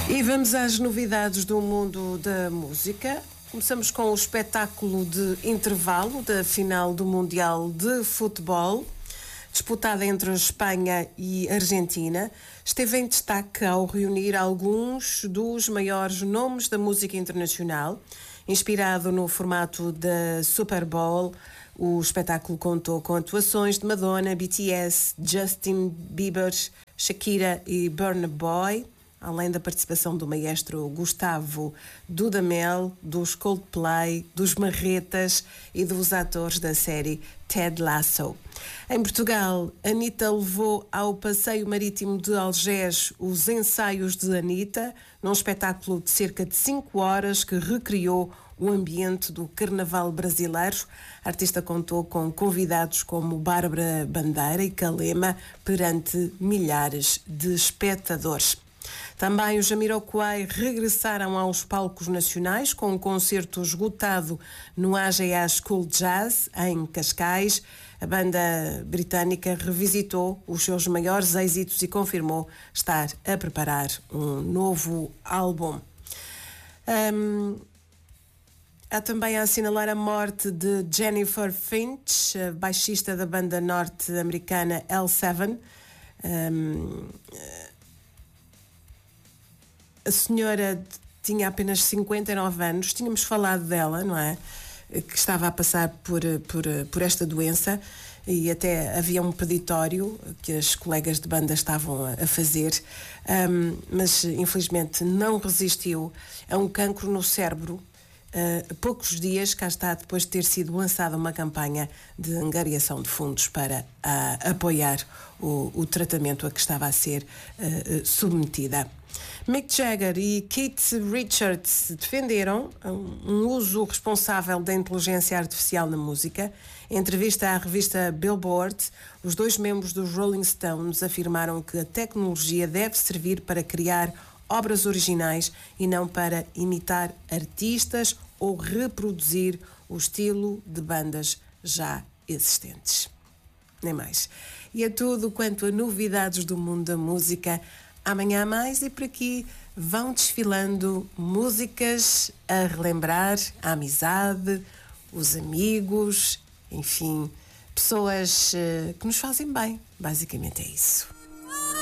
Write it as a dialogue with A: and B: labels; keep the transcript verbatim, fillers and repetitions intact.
A: E vamos às novidades do mundo da música. Começamos com o espetáculo de intervalo da final do Mundial de Futebol, disputada entre Espanha e Argentina. Esteve em destaque ao reunir alguns dos maiores nomes da música internacional. Inspirado no formato da Super Bowl, o espetáculo contou com atuações de Madonna, B T S, Justin Bieber, Shakira e Burna Boy, além da participação do maestro Gustavo Dudamel, dos Coldplay, dos Marretas e dos atores da série Ted Lasso. Em Portugal, Anitta levou ao Passeio Marítimo de Algés os ensaios de Anitta, num espetáculo de cerca de cinco horas que recriou o ambiente do carnaval brasileiro. A artista contou com convidados como Bárbara Bandeira e Calema perante milhares de espectadores. Também os Jamiroquai regressaram aos palcos nacionais com um concerto esgotado no A G A School Jazz, em Cascais. A banda britânica revisitou os seus maiores êxitos e confirmou estar a preparar um novo álbum. Um, há também a assinalar a morte de Jennifer Finch, baixista da banda norte-americana L sete. Um, A senhora tinha apenas cinquenta e nove anos, tínhamos falado dela, não é? Que estava a passar por, por, por esta doença e até havia um peditório que as colegas de banda estavam a, a fazer, um, mas infelizmente não resistiu a um cancro no cérebro. Uh, poucos dias, cá está, depois de ter sido lançada uma campanha de angariação de fundos para uh, apoiar o, o tratamento a que estava a ser uh, uh, submetida. Mick Jagger e Keith Richards defenderam um, um uso responsável da inteligência artificial na música. Em entrevista à revista Billboard, os dois membros dos Rolling Stones afirmaram que a tecnologia deve servir para criar obras originais e não para imitar artistas ou reproduzir o estilo de bandas já existentes. Nem mais. E é tudo quanto a novidades do mundo da música. Amanhã há mais e por aqui vão desfilando músicas a relembrar a amizade, os amigos, enfim, pessoas uh, que nos fazem bem. Basicamente é isso.